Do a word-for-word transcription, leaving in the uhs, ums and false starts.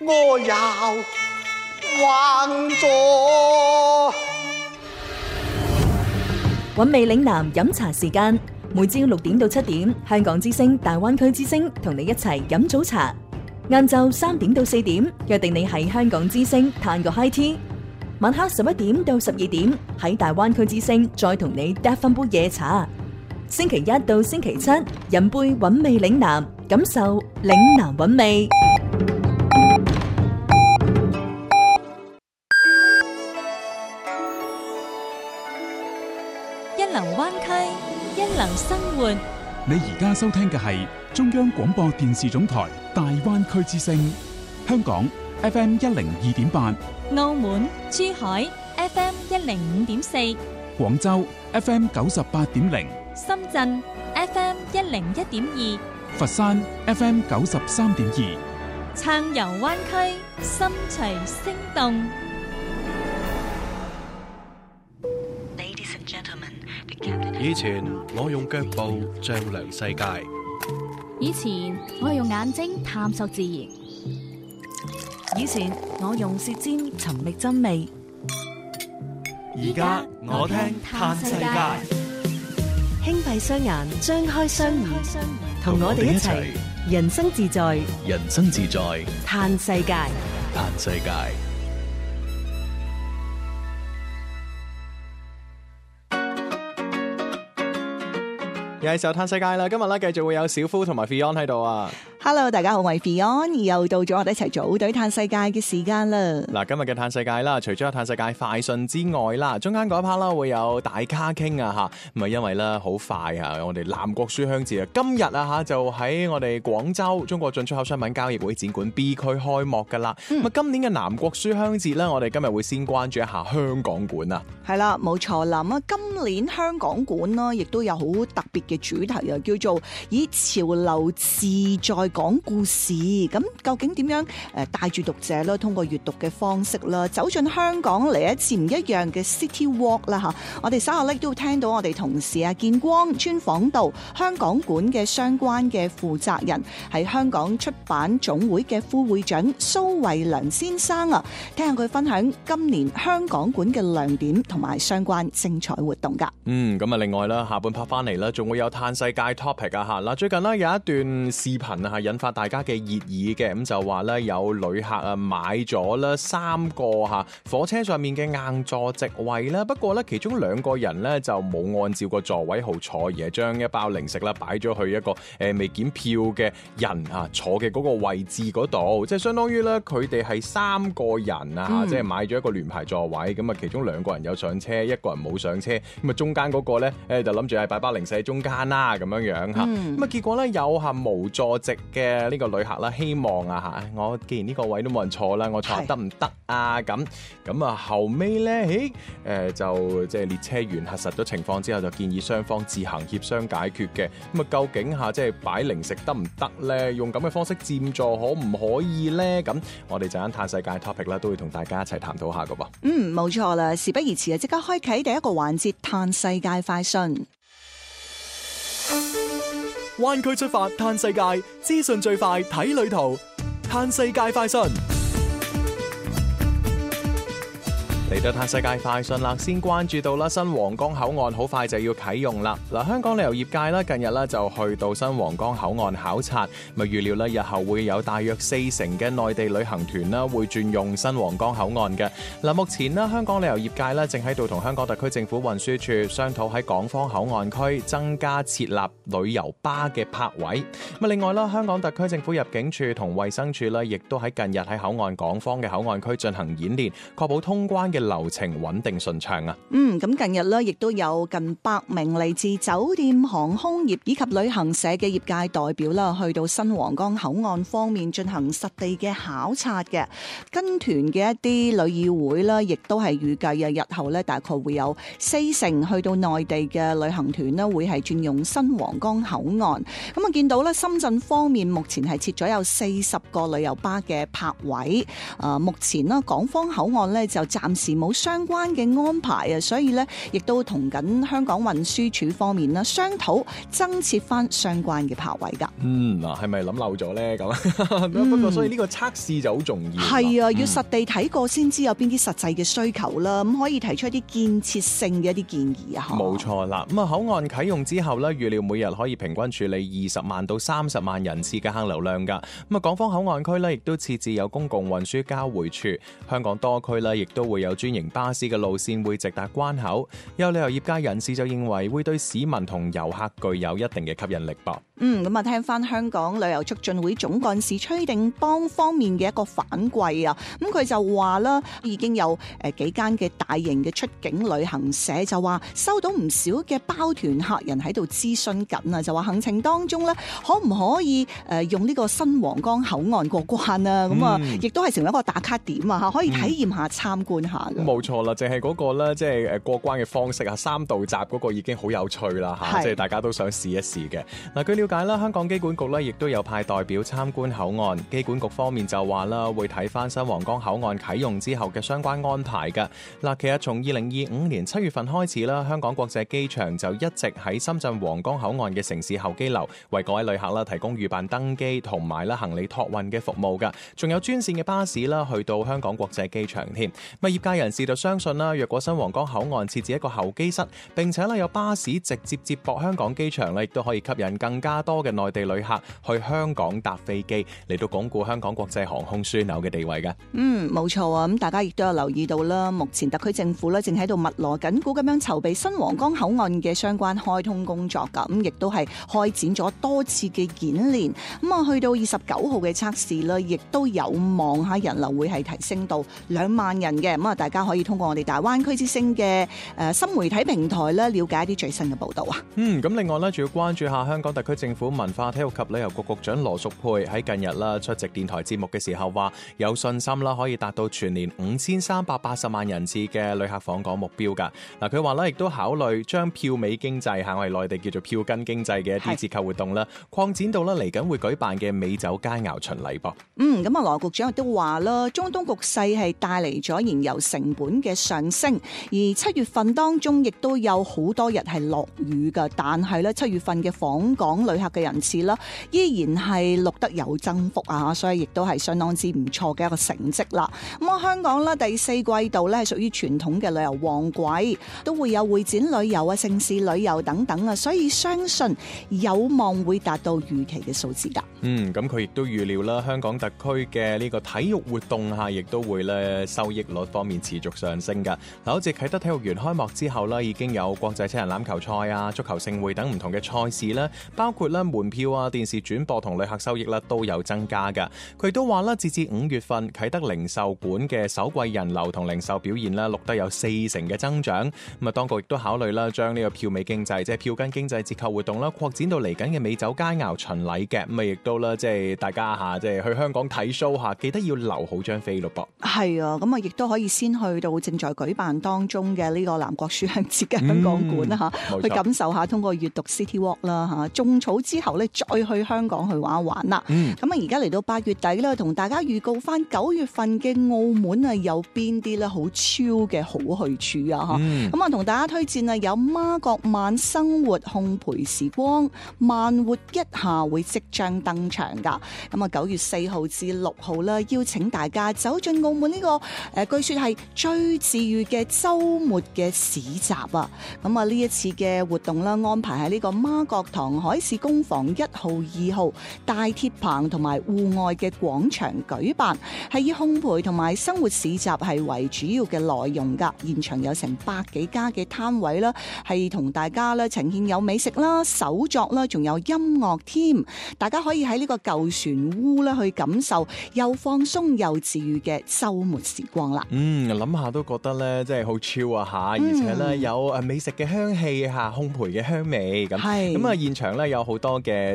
我要橫坐。 韻味嶺南飲茶時間，每朝六點到七點，香港之聲大灣區之聲同你一齊飲早茶。晏晝三點到四點，約定你喺香港之聲嘆個 high tea。晚黑十一點到十二點，喺大灣區之聲再同你嗒翻杯夜茶。星期一到星期七，飲杯韻味嶺南，感受嶺南韻味。 一流灣區，一流生活。 你而家收聽嘅係中央廣播電視總台大灣區之聲，香港 F M 一零二點八， 澳門、珠海 F M 一零五點四， 廣州 F M 九十八點零， 深圳 F M 一零一點二， 佛山 F M 九十三點二。 暢遊灣區，心隨聲動。 以前我用腳步丈量世界， 以前我用眼睛探索自然， 以前我用舌尖尋覓真味， 而家我聽嘆世界。 輕閉雙眼，張開雙耳，同我哋一齊人生自在， 人生自在， 嘆世界， 嘆世界。又係時候嘆世界啦！今日咧繼續會有小夫同埋 Fion 喺度啊。 Hello， 大家好，我係 Fion，又到咗我哋一齊組隊嘆世界嘅時間啦。 嗱，今日嘅嘆世界啦，除咗有嘆世界快訊之外啦，中間嗰一 part 啦會有大咖傾啊吓，咁啊因為咧好快啊，我哋南國書香節啊，今日啊吓就喺我哋廣州中國進出口商品交易會展館 B 區開幕噶啦。咁啊、嗯、今年嘅南國書香節咧，我哋今日會先關注一下香港館啊。 係啦，冇錯啦。咁啊，今年香港館啦，亦都有好特別嘅主題啊，叫做以潮流自在講故事。咁究竟點樣誒帶住讀者啦，通過閱讀嘅方式啦，走進香港嚟一次唔一樣嘅 City Walk 啦吓。我哋稍後咧都會聽到我哋同事啊建光專訪到香港館嘅相關嘅負責人，係香港出版總會嘅副會長蘇慧良先生啊，聽下佢分享今年香港館嘅亮點同埋相關精彩活動噶。 嗯，咁啊，另外啦，下半 part 翻嚟啦，仲會有嘆世界 topic 啊吓。嗱，最近呢，有一段視頻啊，係引發大家嘅熱議嘅，咁就話咧有旅客啊買咗咧三個吓火車上面嘅硬座席位啦，不過咧其中兩個人咧就冇按照個座位號坐，而係將一包零食啦擺咗去一個誒、呃、未檢票嘅人啊坐嘅嗰個位置嗰度，即係相當於咧佢哋係三個人啊，嗯、即係買咗一個聯排座位，咁啊其中兩個人有上車，一個人冇上車，咁啊中間嗰個咧誒就諗住係擺包零食喺中間啦，咁樣樣吓，咁啊、嗯、結果咧有下無座席嘅呢個旅客啦，希望啊吓，我既然呢個位都冇人坐啦，我坐得唔得啊？咁咁啊後尾咧，誒、呃、就即係列車員核實咗情況之後，就建議雙方自行協商解決嘅。咁啊究竟吓即係擺零食得唔得咧？用咁嘅方式佔座可唔可以咧？咁我哋陣間嘆世界 topic 咧，都會同大家一齊探討下噶噃。 嗯，冇錯啦，事不宜遲啊，即刻開啟第一個環節嘆世界快訊。 灣區出發嘆世界，資訊最快睇旅途，嘆世界快訊。 嚟到嘆世界快訊啦，先關注到啦，新皇崗口岸好快就要啟用啦。嗱，香港旅遊業界啦，近日咧就去到新皇崗口岸考察，咪預料咧日後會有大約四成嘅內地旅行團啦會轉用新皇崗口岸嘅。嗱，目前咧香港旅遊業界咧正喺度同香港特區政府運輸處商討喺港方口岸區增加設立旅遊巴嘅泊位。咁另外啦，香港特區政府入境處同衛生署咧，亦都喺近日喺口岸港方嘅口岸區進行演練，確保通關嘅流程穩定順暢啊！ 嗯，咁近日咧，亦都有近百名嚟自酒店、航空業以及旅行社嘅業界代表啦，去到新皇崗口岸方面進行實地嘅考察嘅。跟團嘅一啲旅議會咧，亦都係預計啊，日後咧大概會有四成去到內地嘅旅行團咧，會係轉用新皇崗口岸。咁啊，見到咧深圳方面目前係設咗有四十個旅遊巴嘅泊位。啊、呃，目前啦，港方口岸咧就暫時時冇相關嘅安排啊，所以咧亦都同緊香港運輸署方面啦商討增設翻相關嘅泊位㗎。 嗯，嗱係咪諗漏咗咧咁？不過所以呢個測試就好重要。 係啊，要實地睇過先知有邊啲實際嘅需求啦，咁可以提出一啲建設性嘅一啲建議啊。 冇錯啦，咁啊口岸啟用之後咧，預料每日可以平均處理二十萬到三十萬人次嘅客流量㗎。咁啊港方口岸區咧，亦都設置有公共運輸交匯處，香港多區咧亦都會有專營巴士嘅路線會直達關口。有旅遊業界人士就認為會對市民同遊客具有一定嘅吸引力噃。 嗯，咁啊聽翻香港旅遊促進會總幹事崔定邦方面嘅一個反饋啊，咁佢就話啦，已經有誒幾間嘅大型嘅出境旅行社就話收到唔少嘅包團客人喺度諮詢緊啊，就話行程當中咧可唔可以誒用呢個新皇崗口岸過關啊？咁啊、嗯，亦都係成為一個打卡點啊，可以體驗下、參觀下嘅。 冇錯啦，淨係嗰個咧，即係誒過關嘅方式啊，三道閘嗰個已經好有趣啦嚇，即係大家都想試一試嘅。嗱，據了解啦，香港機管局咧亦都有派代表參觀口岸，機管局方面就話啦，會睇翻新皇崗口岸啟用之後嘅相關安排嘅。嗱，其實從二零二五年七月份開始啦，香港國際機場就一直喺深圳皇崗口岸嘅城市候機樓為各位旅客啦提供預辦登機同埋啦行李託運嘅服務㗎，仲有專線嘅巴士啦去到香港國際機場添。咁業界人士就相信啦，若果新皇崗口岸設置一個候機室，並且咧有巴士直接接駁香港機場咧，亦都可以吸引更加多嘅內地旅客去香港搭飛機，嚟到鞏固香港國際航空樞紐嘅地位嘅。 嗯，冇錯啊！咁大家亦都有留意到啦，目前特區政府咧正喺度密鑼緊鼓咁樣籌備新皇崗口岸嘅相關開通工作㗎，咁亦都係開展咗多次嘅演練。咁啊，去到二十九號嘅測試啦，亦都有望下人流會係提升到兩萬人嘅。咁啊，大家可以通過我哋大灣區之星嘅誒新媒體平台咧，了解一啲最新嘅報導啊。 嗯，咁另外咧，仲要關注下香港特區政府文化體育及旅遊局局長羅淑佩喺近日啦出席電台節目嘅時候話，有信心啦可以達到全年五千三百八十萬人次嘅旅客訪港目標㗎。嗱，佢話咧亦都考慮將票尾經濟嚇，我哋內地叫做票根經濟嘅一啲折扣活動啦，擴展到啦嚟緊會舉辦嘅美酒佳肴巡禮噃。 嗯，咁啊羅局長亦都話啦，中東局勢係帶嚟咗燃油成本嘅上升，而七月份當中亦都有好多日係落雨㗎，但係咧七月份嘅訪港旅客嘅人次啦，依然係錄得有增幅啊，所以亦都係相當之唔錯嘅一個成績啦。咁啊，香港咧第四季度咧係屬於傳統嘅旅遊旺季，都會有會展旅遊啊、城市旅遊等等啊，所以相信有望會達到預期嘅數字㗎。 嗯，咁佢亦都預料啦，香港特區嘅呢個體育活動嚇，亦都會咧收益率方面持續上升㗎。嗱，好似啟德體育園開幕之後咧，已經有國際七人欖球賽啊、足球盛會等唔同嘅賽事啦，包括咧門票啊、電視轉播同旅客收益啦都有增加㗎。佢都話啦，截至五月份啟德零售館嘅首季人流同零售表現啦，錄得有四成嘅增長。咁啊，當局亦都考慮啦，將呢個票尾經濟，即係票根經濟折扣活動啦，擴展到嚟緊嘅美酒佳肴巡禮嘅。咁啊，亦都啦，即係大家嚇，即係去香港睇 show 嚇，記得要留好張飛咯噃。 係啊，咁啊，亦都可以先去到正在舉辦當中嘅呢個南國書香節嘅香港館啦嚇，去感受下通過閱讀 City Walk 啦嚇，種草之後咧，再去香港去玩一玩啦。咁啊，而家嚟到八月底啦，同大家預告翻九月份嘅澳門啊，有邊啲咧好超嘅好去處啊嚇。咁啊，同大家推薦啊，有媽閣慢生活烘焙時光，慢活一下會即將登場㗎。咁啊，九月四號至六號啦，邀請大家走進澳門呢個誒，據說係最治癒嘅週末嘅市集啊。咁啊，呢一次嘅活動啦，安排喺呢個媽閣堂海事工房一號、二號大鐵棚同埋戶外嘅廣場舉辦，係以烘焙同埋生活市集係為主要嘅內容㗎。現場有成百幾家嘅攤位啦，係同大家咧呈現有美食啦、手作啦，仲有音樂添。大家可以喺呢個舊船屋咧去感受又放鬆又治癒嘅週末時光啦。 嗯，諗下都覺得咧，真係好超啊嚇！而且咧有誒美食嘅香氣嚇，烘焙嘅香味咁。係咁啊，現場咧有好多嘅